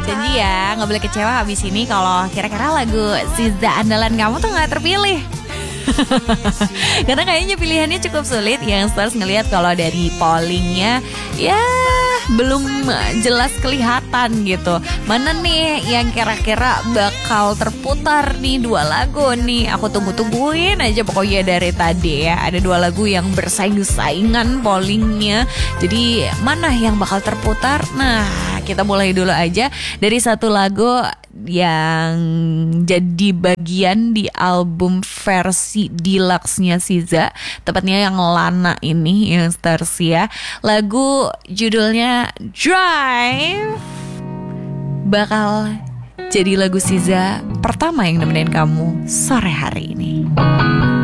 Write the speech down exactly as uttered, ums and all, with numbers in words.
Janji ya, gak boleh kecewa habis ini kalau kira-kira lagu Siza andalan kamu tuh gak terpilih. Karena kayaknya pilihannya cukup sulit. Yang stars ngelihat kalau dari pollingnya ya belum jelas kelihatan gitu. Mana nih yang kira-kira bakal terputar nih dua lagu nih. Aku tunggu-tungguin aja pokoknya dari tadi ya. Ada dua lagu yang bersaing-saingan pollingnya. Jadi mana yang bakal terputar? Nah, kita mulai dulu aja dari satu lagu yang jadi bagian di album versi deluxe-nya Siza, tepatnya yang Lana ini yang stars ya. Lagu judulnya Drive bakal jadi lagu Siza pertama yang nemenin kamu sore hari ini.